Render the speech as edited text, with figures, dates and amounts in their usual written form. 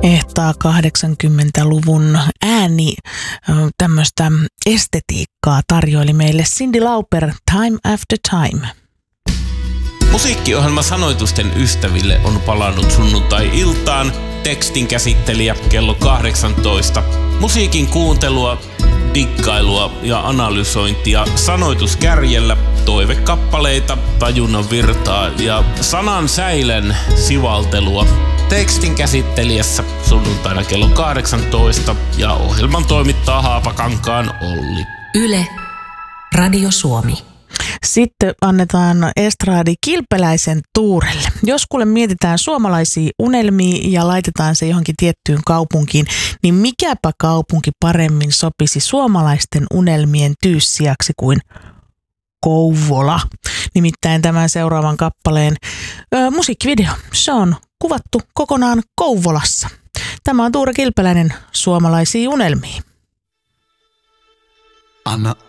ehtaa 80-luvun ääni tämmöistä estetiikkaa tarjoili meille Cyndi Lauper Time After Time. Musiikkiohjelma Sanoitusten ystäville on palannut sunnuntai-iltaan. Tekstin käsittelijä kello 18. Musiikin kuuntelua, diggailua ja analysointia sanoituskärjellä, toivekappaleita, tajunnan virtaa ja sanan säilen sivaltelua. Tekstin käsittelijässä sunnuntaina kello 18 ja ohjelman toimittaa Haapakankaan Olli. Yle, Radio Suomi. Sitten annetaan estraadi Kilpeläisen Tuurelle. Jos kuule mietitään suomalaisia unelmia ja laitetaan se johonkin tiettyyn kaupunkiin, niin mikäpä kaupunki paremmin sopisi suomalaisten unelmien tyyssijaksi kuin Kouvola. Nimittäin tämän seuraavan kappaleen musiikkivideo, se on kuvattu kokonaan Kouvolassa. Tämä on Tuure Kilpeläinen, Suomalaisia unelmia. Anna